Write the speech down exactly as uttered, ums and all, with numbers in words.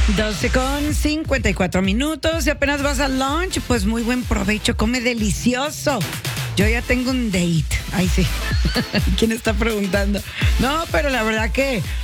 doce con cincuenta y cuatro minutos y apenas vas al lunch, pues muy buen provecho, come delicioso. Yo ya tengo un date. Ay, sí. ¿Quién está preguntando? No, pero la verdad que